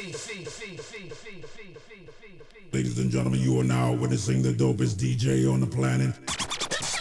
Ladies and gentlemen, you are now witnessing the dopest DJ on the planet.